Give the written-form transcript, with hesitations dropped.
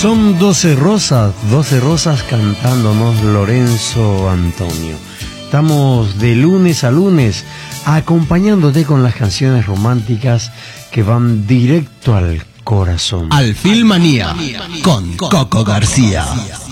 Son 12 rosas cantándonos Lorenzo Antonio. Estamos de lunes a lunes acompañándote con las canciones románticas que van directo al corazón. Al Filmanía con Coco García.